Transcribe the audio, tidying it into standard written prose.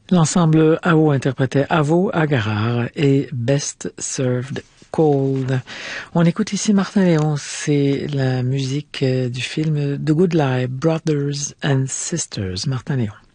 L'ensemble AO interprétait Avo Agarar et Best Served Cold. On écoute ici Martin Léon, c'est la musique du film The Good Life, Brothers and Sisters. Martin Léon.